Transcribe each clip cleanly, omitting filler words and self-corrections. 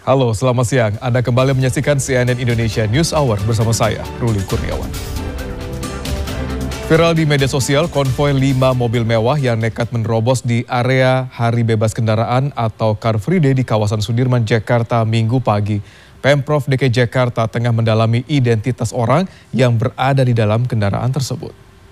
Halo, selamat siang. Anda kembali menyaksikan CNN Indonesia News Hour bersama saya, Ruli Kurniawan. Viral di media sosial, konvoi 5 mobil mewah yang nekat menerobos di area Hari Bebas Kendaraan atau Car Free Day di kawasan Sudirman, Jakarta, Minggu pagi. Pemprov DKI Jakarta tengah mendalami identitas orang yang berada di dalam kendaraan tersebut.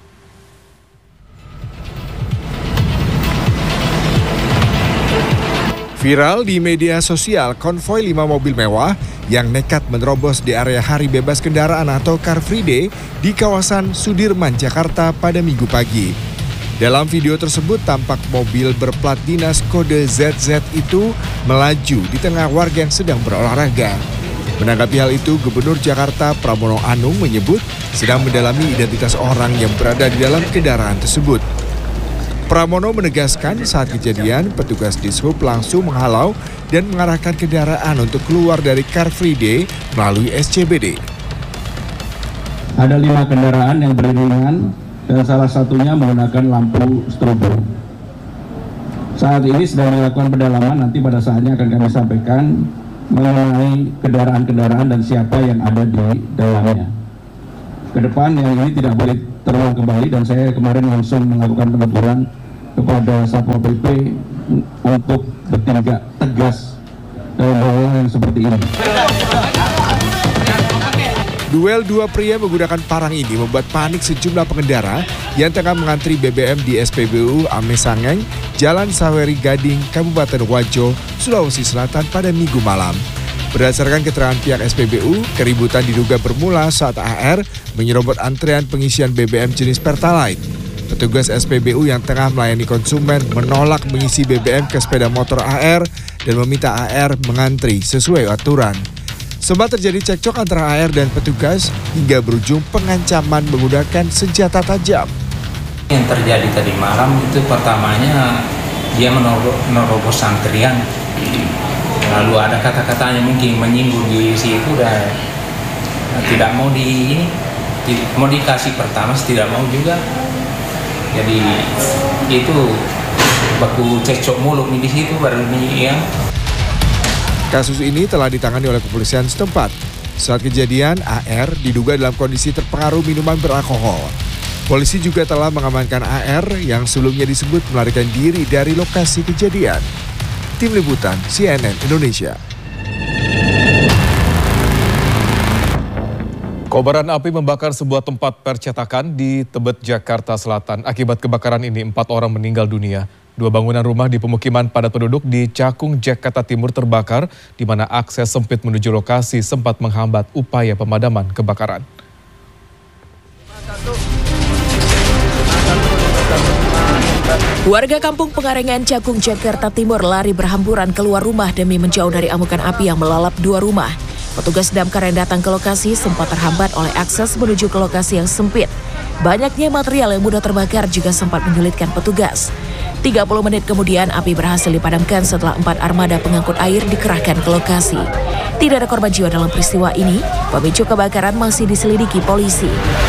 Viral di media sosial, konvoi 5 mobil mewah yang nekat menerobos di area Hari Bebas Kendaraan atau Car Free Day di kawasan Sudirman, Jakarta pada Minggu pagi. Dalam video tersebut tampak mobil berplat dinas kode ZZ itu melaju di tengah warga yang sedang berolahraga. Menanggapi hal itu, Gubernur Jakarta Pramono Anung menyebut sedang mendalami identitas orang yang berada di dalam kendaraan tersebut. Pramono menegaskan saat kejadian, petugas Dishub langsung menghalau dan mengarahkan kendaraan untuk keluar dari Car Free Day melalui SCBD. Ada 5 kendaraan yang beriringan dan salah satunya menggunakan lampu strobo. Saat ini sedang dilakukan pendalaman, nanti pada saatnya akan kami sampaikan mengenai kendaraan-kendaraan dan siapa yang ada di dalamnya. Kedepan yang ini tidak boleh terulang kembali dan saya kemarin langsung melakukan peneguran kepada Satpol PP untuk bertindak tegas dalam hal yang seperti ini. Duel 2 pria menggunakan parang ini membuat panik sejumlah pengendara yang tengah mengantri BBM di SPBU Amesangeng, Jalan Saweri Gading, Kabupaten Wajo, Sulawesi Selatan pada Minggu malam. Berdasarkan keterangan pihak SPBU, keributan diduga bermula saat AR menyerobot antrean pengisian BBM jenis Pertalite. Petugas SPBU yang tengah melayani konsumen menolak mengisi BBM ke sepeda motor AR dan meminta AR mengantri sesuai aturan. Sempat terjadi cekcok antara AR dan petugas hingga berujung pengancaman menggunakan senjata tajam. Yang terjadi tadi malam itu pertamanya dia menerobos antrian. Lalu ada kata-katanya mungkin menyinggung di situ dan tidak mau mau dikasih pertama, tidak mau juga. Jadi itu baku cekcok mulut di situ baru yang. Kasus ini telah ditangani oleh kepolisian setempat. Saat kejadian, AR diduga dalam kondisi terpengaruh minuman beralkohol. Polisi juga telah mengamankan AR yang sebelumnya disebut melarikan diri dari lokasi kejadian. Tim Liputan CNN Indonesia. Kobaran api membakar sebuah tempat percetakan di Tebet, Jakarta Selatan. Akibat kebakaran ini 4 orang meninggal dunia. 2 bangunan rumah di pemukiman padat penduduk di Cakung, Jakarta Timur terbakar, di mana akses sempit menuju lokasi sempat menghambat upaya pemadaman kebakaran. Warga kampung Pengarengan, Cakung, Jakarta Timur lari berhamburan keluar rumah demi menjauh dari amukan api yang melalap 2 rumah. Petugas damkar yang datang ke lokasi sempat terhambat oleh akses menuju ke lokasi yang sempit. Banyaknya material yang mudah terbakar juga sempat menyulitkan petugas. 30 menit kemudian api berhasil dipadamkan setelah 4 armada pengangkut air dikerahkan ke lokasi. Tidak ada korban jiwa dalam peristiwa ini. Pemicu kebakaran masih diselidiki polisi.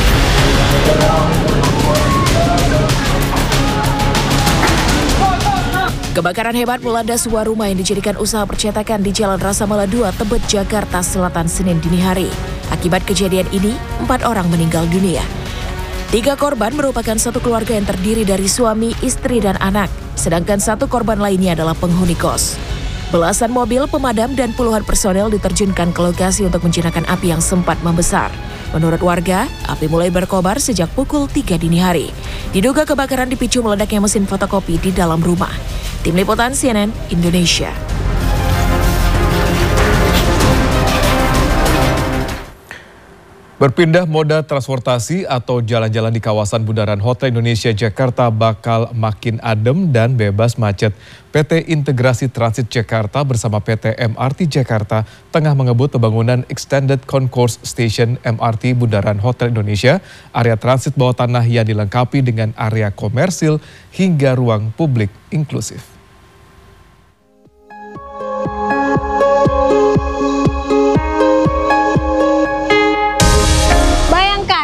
Kebakaran hebat melanda sebuah rumah yang dijadikan usaha percetakan di Jalan Rasamala 2, Tebet, Jakarta Selatan, Senin dini hari. Akibat kejadian ini, 4 orang meninggal dunia. 3 korban merupakan satu keluarga yang terdiri dari suami, istri, dan anak. Sedangkan 1 korban lainnya adalah penghuni kos. Belasan mobil pemadam dan puluhan personel diterjunkan ke lokasi untuk menjinakkan api yang sempat membesar. Menurut warga, api mulai berkobar sejak pukul 3 dini hari. Diduga kebakaran dipicu meledaknya mesin fotokopi di dalam rumah. Tim Liputan CNN Indonesia. Berpindah moda transportasi atau jalan-jalan di kawasan Bundaran Hotel Indonesia Jakarta bakal makin adem dan bebas macet. PT Integrasi Transit Jakarta bersama PT MRT Jakarta tengah mengebut pembangunan Extended Concourse Station MRT Bundaran Hotel Indonesia, area transit bawah tanah yang dilengkapi dengan area komersil hingga ruang publik inklusif.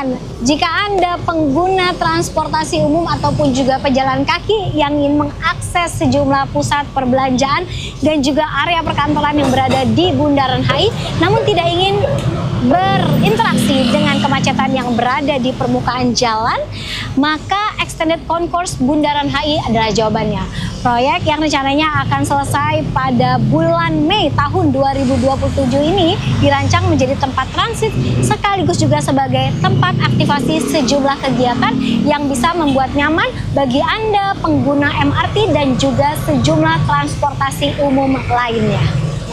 Jika Anda pengguna transportasi umum ataupun juga pejalan kaki yang ingin mengakses mengakses sejumlah pusat perbelanjaan dan juga area perkantoran yang berada di Bundaran HI, namun tidak ingin berinteraksi dengan kemacetan yang berada di permukaan jalan, maka Extended Concourse Bundaran HI adalah jawabannya. Proyek yang rencananya akan selesai pada bulan Mei tahun 2027 ini dirancang menjadi tempat transit sekaligus juga sebagai tempat aktivasi sejumlah kegiatan yang bisa membuat nyaman bagi Anda pengguna MRT dan juga sejumlah transportasi umum lainnya.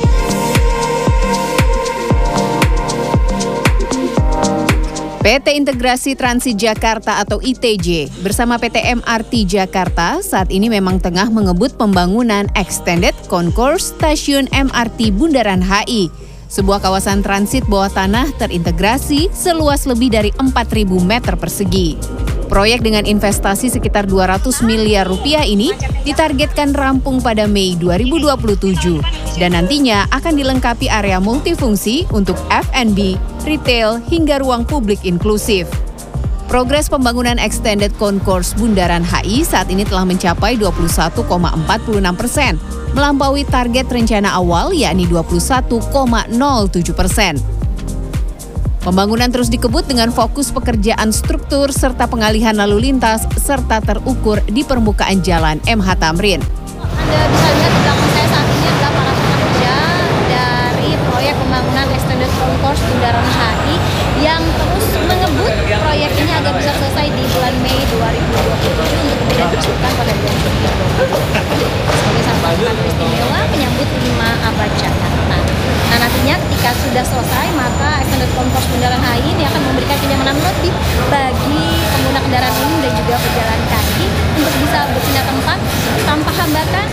PT Integrasi Transit Jakarta atau ITJ bersama PT MRT Jakarta saat ini memang tengah mengebut pembangunan Extended Concourse Stasiun MRT Bundaran HI, sebuah kawasan transit bawah tanah terintegrasi seluas lebih dari 4.000 meter persegi. Proyek dengan investasi sekitar 200 miliar rupiah ini ditargetkan rampung pada Mei 2027 dan nantinya akan dilengkapi area multifungsi untuk F&B, retail, hingga ruang publik inklusif. Progres pembangunan Extended Concourse Bundaran HI saat ini telah mencapai 21,46%, melampaui target rencana awal yakni 21,07%. Pembangunan terus dikebut dengan fokus pekerjaan struktur serta pengalihan lalu lintas serta terukur di permukaan jalan MH Tamrin. Anda bisa lihat di belakang saya saat ini adalah para pekerja dari proyek pembangunan Extended Concourse Bundaran HI yang terus mengebut proyek ini agar bisa selesai di bulan Mei 2027 untuk kemudian diresmikan pada bulan Juni 2027 sebagai salah satu kado istimewa menyambut 5 Abad Jakarta. Nah, nantinya ketika sudah selesai, maka Extended Concourse Bundaran HI ini akan memberikan kenyamanan lebih bagi pengguna kendaraan umum dan juga pejalan kaki untuk bisa berpindah tempat tanpa hambatan.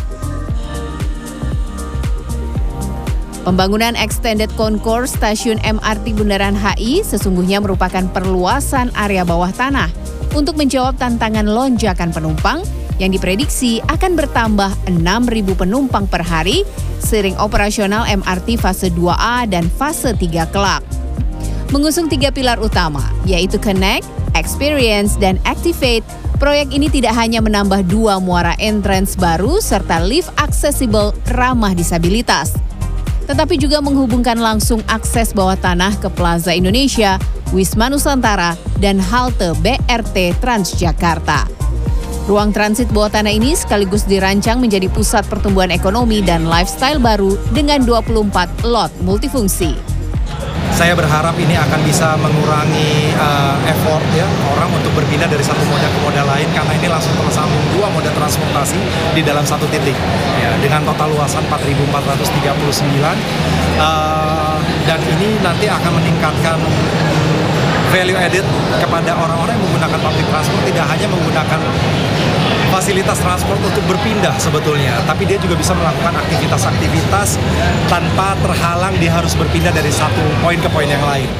Pembangunan Extended Concourse Stasiun MRT Bundaran HI sesungguhnya merupakan perluasan area bawah tanah untuk menjawab tantangan lonjakan penumpang yang diprediksi akan bertambah 6.000 penumpang per hari seiring operasional MRT fase 2A dan fase 3 kelak. Mengusung 3 pilar utama, yaitu Connect, Experience, dan Activate, proyek ini tidak hanya menambah 2 muara entrance baru serta lift accessible ramah disabilitas, tetapi juga menghubungkan langsung akses bawah tanah ke Plaza Indonesia, Wisma Nusantara, dan halte BRT Transjakarta. Ruang transit bawah tanah ini sekaligus dirancang menjadi pusat pertumbuhan ekonomi dan lifestyle baru dengan 24 lot multifungsi. Saya berharap ini akan bisa mengurangi effort ya orang untuk berpindah dari satu moda ke moda lain karena ini langsung tersambung 2 moda transportasi di dalam satu titik ya, dengan total luasan 4.439 dan ini nanti akan meningkatkan value added kepada orang-orang yang menggunakan public transport, tidak hanya menggunakan fasilitas transport untuk berpindah sebetulnya, tapi dia juga bisa melakukan aktivitas-aktivitas tanpa terhalang dia harus berpindah dari satu poin ke poin yang lain.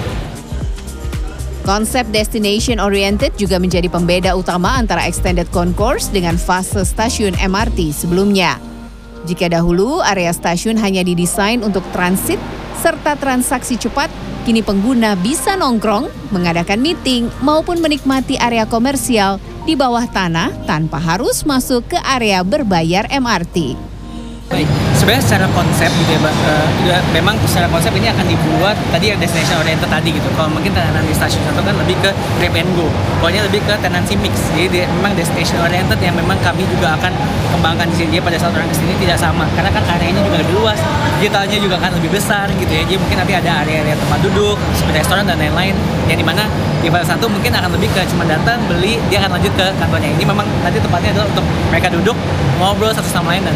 Konsep destination oriented juga menjadi pembeda utama antara Extended Concourse dengan fase stasiun MRT sebelumnya. Jika dahulu area stasiun hanya didesain untuk transit serta transaksi cepat, kini pengguna bisa nongkrong, mengadakan meeting, maupun menikmati area komersial di bawah tanah tanpa harus masuk ke area berbayar MRT. Baik, sebenarnya secara konsep gitu ya, memang secara konsep ini akan dibuat tadi yang destination oriented tadi gitu. Kalau mungkin tenanan di stasiun satu kan lebih ke grab and go, pokoknya lebih ke tenancy mix. Jadi memang destination oriented yang memang kami juga akan kembangkan di sini. Dia pada saat orang kesini tidak sama, karena kan areanya juga lebih luas, digitalnya juga akan lebih besar gitu ya. Jadi mungkin nanti ada area tempat duduk, seperti restoran dan lain-lain, yang dimana di pada satu mungkin akan lebih ke cuma datang beli, dia akan lanjut ke kantornya. Ini memang nanti tempatnya adalah untuk mereka duduk, ngobrol satu sama lain dan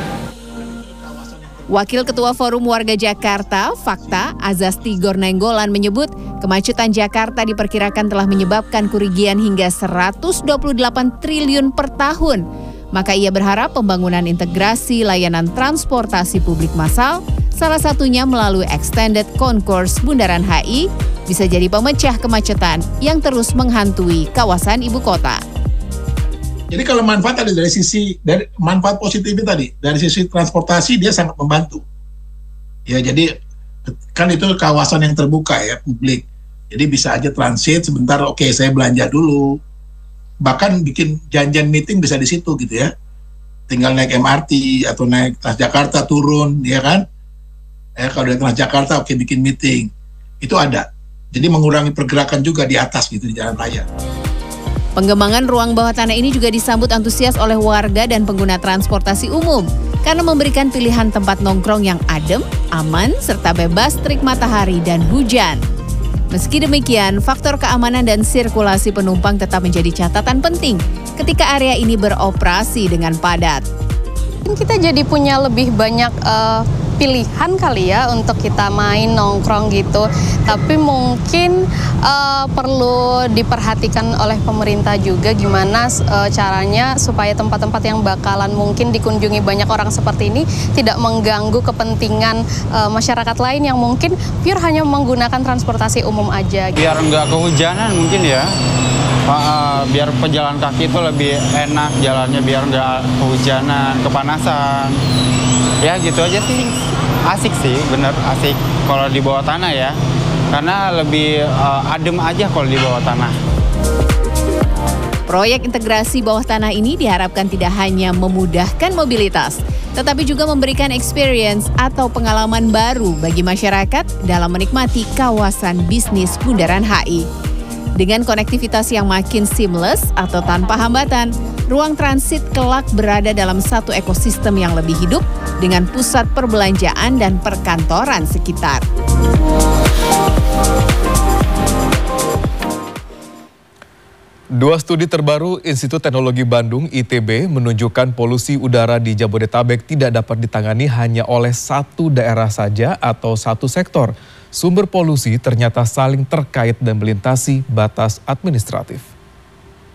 Wakil Ketua Forum Warga Jakarta, Fakta, Azasti Gornaenggolan menyebut kemacetan Jakarta diperkirakan telah menyebabkan kerugian hingga 128 triliun per tahun. Maka ia berharap pembangunan integrasi layanan transportasi publik massal, salah satunya melalui Extended Concourse Bundaran HI, bisa jadi pemecah kemacetan yang terus menghantui kawasan ibu kota. Jadi kalau manfaat ada dari manfaat positifnya tadi, dari sisi transportasi dia sangat membantu. Ya jadi kan itu kawasan yang terbuka ya publik. Jadi bisa aja transit sebentar, oke, saya belanja dulu. Bahkan bikin janjian meeting bisa di situ gitu ya. tinggal naik MRT atau naik Transjakarta turun, ya kan? Kalau dari Transjakarta oke bikin meeting, itu ada. Jadi mengurangi pergerakan juga di atas gitu di jalan raya. Pengembangan ruang bawah tanah ini juga disambut antusias oleh warga dan pengguna transportasi umum karena memberikan pilihan tempat nongkrong yang adem, aman, serta bebas terik matahari dan hujan. Meski demikian, faktor keamanan dan sirkulasi penumpang tetap menjadi catatan penting ketika area ini beroperasi dengan padat. Kita jadi punya lebih banyak pilihan kali ya untuk kita main nongkrong gitu. Tapi mungkin perlu diperhatikan oleh pemerintah juga gimana caranya supaya tempat-tempat yang bakalan mungkin dikunjungi banyak orang seperti ini tidak mengganggu kepentingan masyarakat lain yang mungkin pure hanya menggunakan transportasi umum aja. Biar nggak kehujanan mungkin ya. Biar pejalan kaki itu lebih enak jalannya, biar nggak kehujanan, kepanasan. Ya gitu aja sih, asik sih, bener asik kalau di bawah tanah ya. Karena lebih adem aja kalau di bawah tanah. Proyek integrasi bawah tanah ini diharapkan tidak hanya memudahkan mobilitas, tetapi juga memberikan experience atau pengalaman baru bagi masyarakat dalam menikmati kawasan bisnis Bundaran HI. Dengan konektivitas yang makin seamless atau tanpa hambatan, ruang transit kelak berada dalam satu ekosistem yang lebih hidup dengan pusat perbelanjaan dan perkantoran sekitar. Dua studi terbaru Institut Teknologi Bandung (ITB) menunjukkan polusi udara di Jabodetabek tidak dapat ditangani hanya oleh satu daerah saja atau satu sektor. Sumber polusi ternyata saling terkait dan melintasi batas administratif.